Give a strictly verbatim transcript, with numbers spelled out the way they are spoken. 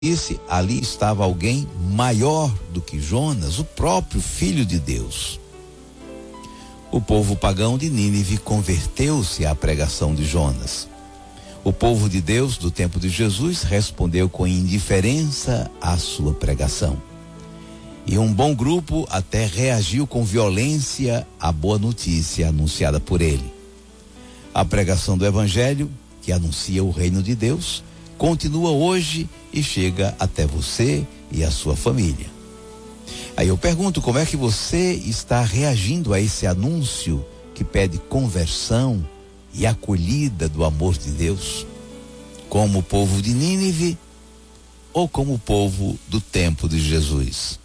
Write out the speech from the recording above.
disse, ali estava alguém maior do que Jonas, o próprio Filho de Deus. O povo pagão de Nínive converteu-se à pregação de Jonas. O povo de Deus do tempo de Jesus respondeu com indiferença à sua pregação. E um bom grupo até reagiu com violência à boa notícia anunciada por ele. A pregação do Evangelho, que anuncia o reino de Deus, continua hoje e chega até você e a sua família. Aí eu pergunto, como é que você está reagindo a esse anúncio que pede conversão e acolhida do amor de Deus? Como o povo de Nínive ou como o povo do tempo de Jesus?